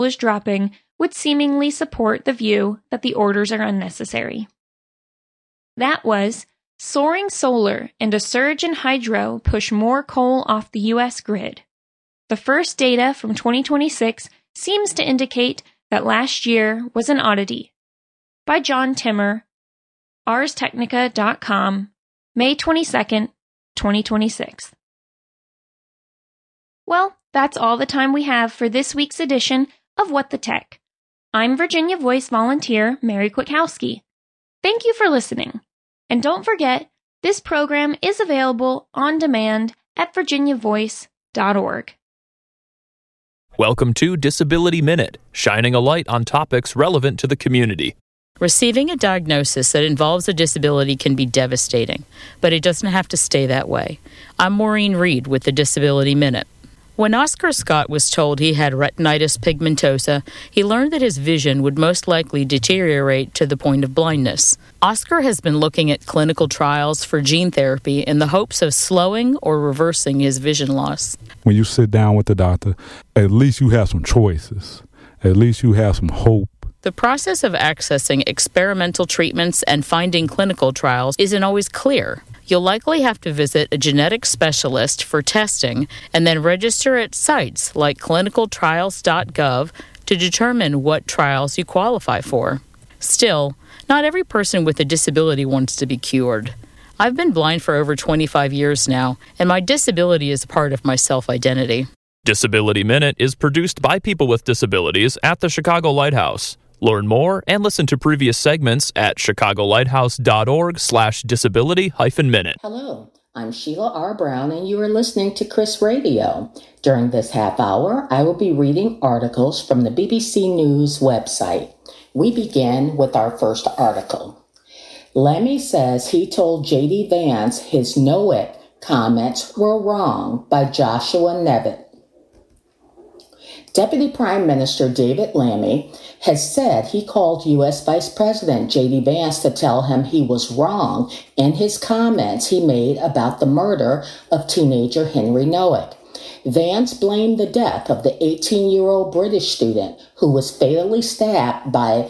is dropping would seemingly support the view that the orders are unnecessary. That was, soaring solar and a surge in hydro push more coal off the U.S. grid. The first data from 2026 seems to indicate that last year was an oddity. By John Timmer, ArsTechnica.com, May 22nd, 2026. Well, that's all the time we have for this week's edition of What the Tech. I'm Virginia Voice volunteer Mary Kwiatkowski. Thank you for listening. And don't forget, this program is available on demand at virginiavoice.org. Welcome to Disability Minute, shining a light on topics relevant to the community. Receiving a diagnosis that involves a disability can be devastating, but it doesn't have to stay that way. I'm Maureen Reed with the Disability Minute. When Oscar Scott was told he had retinitis pigmentosa, he learned that his vision would most likely deteriorate to the point of blindness. Oscar has been looking at clinical trials for gene therapy in the hopes of slowing or reversing his vision loss. When you sit down with the doctor, at least you have some choices. At least you have some hope. The process of accessing experimental treatments and finding clinical trials isn't always clear. You'll likely have to visit a genetic specialist for testing and then register at sites like clinicaltrials.gov to determine what trials you qualify for. Still, not every person with a disability wants to be cured. I've been blind for over 25 years now, and my disability is a part of my self-identity. Disability Minute is produced by people with disabilities at the Chicago Lighthouse. Learn more and listen to previous segments at chicagolighthouse.org/disability-minute. Hello, I'm Sheila R. Brown, and you are listening to Chris Radio. During this half hour, I will be reading articles from the BBC News website. We begin with our first article. Lemmy says he told J.D. Vance his "know-it" comments were wrong, by Joshua Nevitt. Deputy Prime Minister David Lammy has said he called U.S. Vice President J.D. Vance to tell him he was wrong in his comments he made about the murder of teenager Henry Noack. Vance blamed the death of the 18-year-old British student who was fatally stabbed by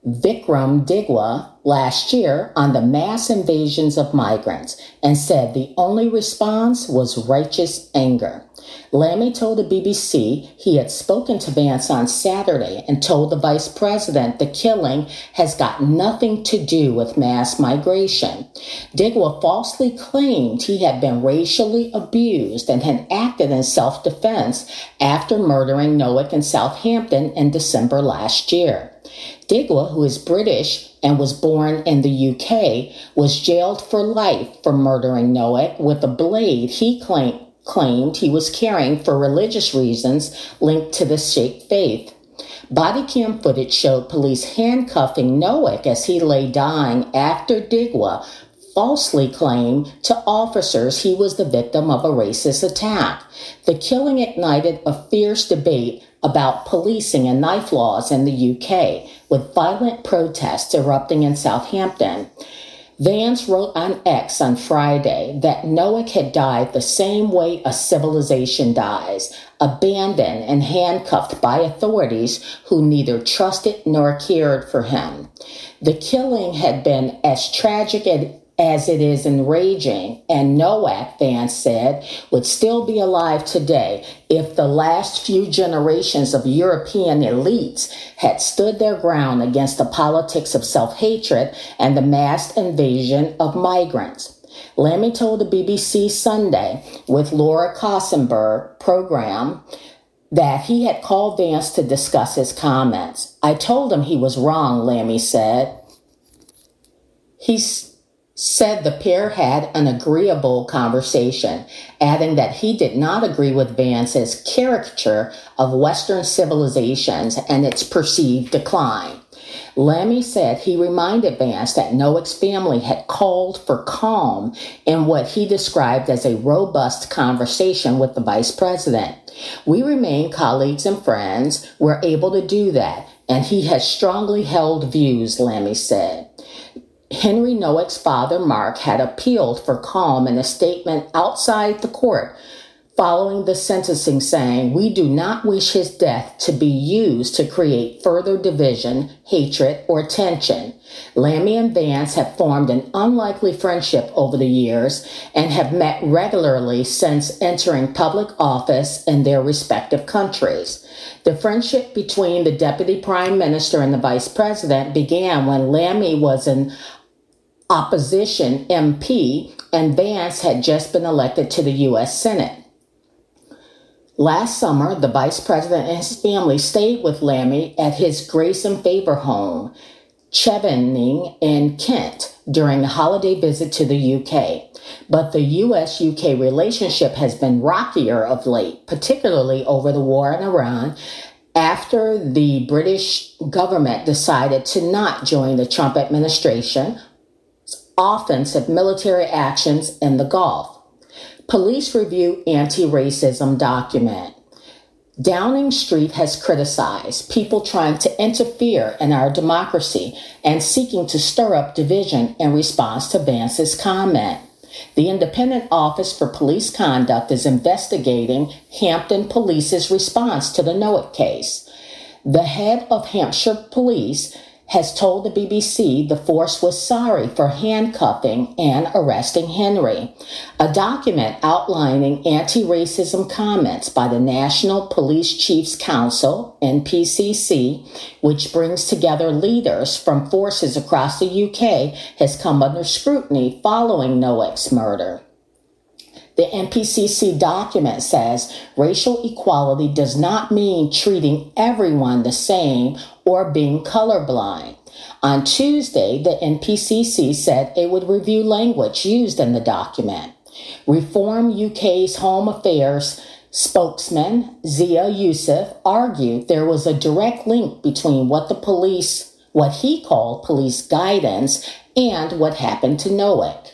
Vikram Digwa last year on the mass invasions of migrants and said the only response was righteous anger. Lammy told the BBC he had spoken to Vance on Saturday and told the vice president the killing has got nothing to do with mass migration. Digwa falsely claimed he had been racially abused and had acted in self-defense after murdering Noack in Southampton in December last year. Digwa, who is British and was born in the UK, was jailed for life for murdering Noack with a blade he claimed he was carrying for religious reasons linked to the Sikh faith. Body cam footage showed police handcuffing Noack as he lay dying after Digwa falsely claimed to officers he was the victim of a racist attack. The killing ignited a fierce debate about policing and knife laws in the UK, with violent protests erupting in Southampton. Vance wrote on X on Friday that Noack had died the same way a civilization dies, abandoned and handcuffed by authorities who neither trusted nor cared for him. The killing had been as tragic as it is enraging, and Noack, Vance said, would still be alive today if the last few generations of European elites had stood their ground against the politics of self-hatred and the mass invasion of migrants. Lammy told the BBC Sunday with Laura Kossenberg program that he had called Vance to discuss his comments. "I told him he was wrong," Lammy said. He said the pair had an agreeable conversation, adding that he did not agree with Vance's caricature of Western civilizations and its perceived decline. Lammy said he reminded Vance that Noack's family had called for calm in what he described as a robust conversation with the vice president. "We remain colleagues and friends. We're able to do that, and he has strongly held views," Lammy said. Henry Noack's father, Mark, had appealed for calm in a statement outside the court following the sentencing, saying, "We do not wish his death to be used to create further division, hatred, or tension." Lammy and Vance have formed an unlikely friendship over the years and have met regularly since entering public office in their respective countries. The friendship between the Deputy Prime Minister and the Vice President began when Lammy was an opposition MP and Vance had just been elected to the U.S. Senate. Last summer, the Vice President and his family stayed with Lammy at his Grace and Favor home, Chevening in Kent, during a holiday visit to the UK. But the U.S.-UK relationship has been rockier of late, particularly over the war in Iran, after the British government decided to not join the Trump administration's offensive military actions in the Gulf. Police review anti-racism document. Downing Street has criticized people trying to interfere in our democracy and seeking to stir up division in response to Vance's comment. The Independent Office for Police Conduct is investigating Hampton Police's response to the Noack case. The head of Hampshire Police has told the BBC the force was sorry for handcuffing and arresting Henry. A document outlining anti-racism comments by the National Police Chiefs Council, NPCC, which brings together leaders from forces across the UK, has come under scrutiny following Noack's murder. The NPCC document says racial equality does not mean treating everyone the same or being colorblind. On Tuesday, the NPCC said it would review language used in the document. Reform UK's Home Affairs spokesman, Zia Youssef, argued there was a direct link between what he called police guidance, and what happened to Noack.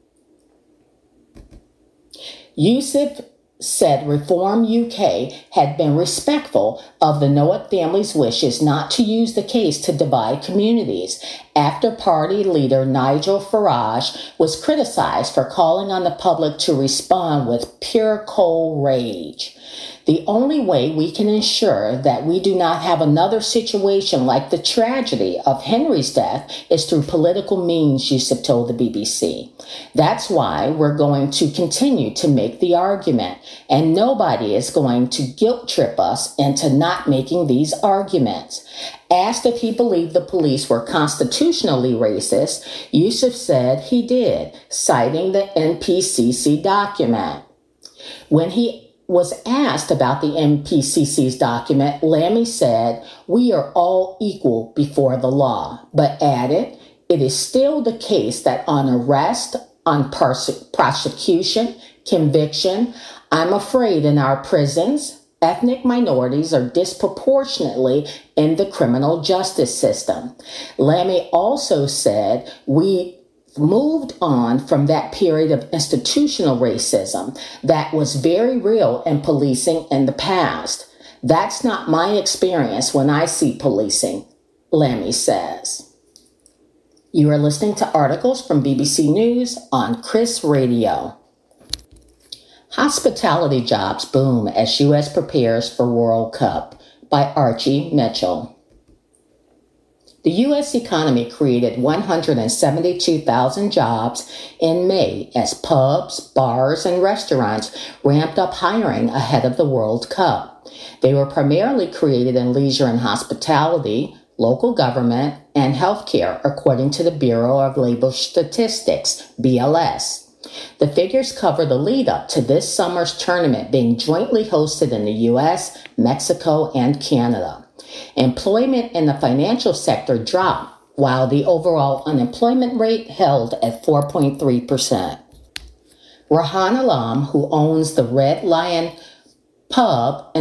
Youssef said Reform UK had been respectful of the Noack family's wishes not to use the case to divide communities after party leader Nigel Farage was criticized for calling on the public to respond with pure cold rage. The only way we can ensure that we do not have another situation like the tragedy of Henry's death is through political means, Youssef told the BBC. That's why we're going to continue to make the argument, and nobody is going to guilt trip us into not making these arguments. Asked if he believed the police were constitutionally racist, Youssef said he did, citing the NPCC document. When he was asked about the NPCC's document, Lammy said, "We are all equal before the law," but added, "It is still the case that on arrest, on prosecution, conviction, I'm afraid in our prisons, ethnic minorities are disproportionately in the criminal justice system." Lammy also said, "We moved on from that period of institutional racism that was very real in policing in the past. That's not my experience when I see policing," Lammy says. You are listening to articles from BBC News on Chris Radio. Hospitality jobs boom as U.S. prepares for World Cup by Archie Mitchell. The U.S. economy created 172,000 jobs in May as pubs, bars, and restaurants ramped up hiring ahead of the World Cup. They were primarily created in leisure and hospitality, local government, and healthcare, according to the Bureau of Labor Statistics, BLS. The figures cover the lead-up to this summer's tournament being jointly hosted in the U.S., Mexico, and Canada. Employment in the financial sector dropped, while the overall unemployment rate held at 4.3%. Rahan Alam, who owns the Red Lion Pub